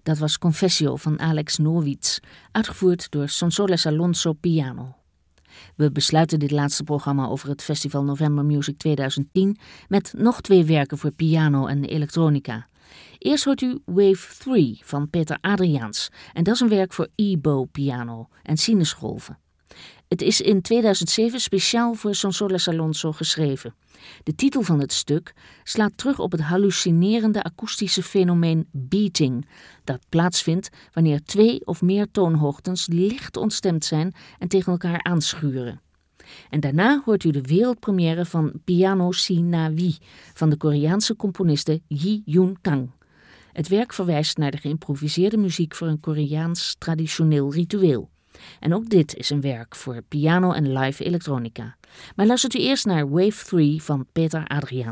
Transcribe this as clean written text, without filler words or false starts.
Dat was Confessio van Alex Norwitz, uitgevoerd door Sonsoles Alonso Piano. We besluiten dit laatste programma over het Festival November Music 2010 met nog 2 werken voor piano en elektronica. Eerst hoort u Wave 3 van Peter Adriaans en dat is een werk voor e-bow piano en sinusgolven. Het is in 2007 speciaal voor Sonsoles Alonso geschreven. De titel van het stuk slaat terug op het hallucinerende akoestische fenomeen beating, dat plaatsvindt wanneer 2 of meer toonhoogtes licht ontstemd zijn en tegen elkaar aanschuren. En daarna hoort u de wereldpremière van Piano Si Na Wie van de Koreaanse componiste Yi Yoon Kang. Het werk verwijst naar de geïmproviseerde muziek voor een Koreaans traditioneel ritueel. En ook dit is een werk voor piano en live elektronica. Maar luistert u eerst naar Wave 3 van Peter Adriaans.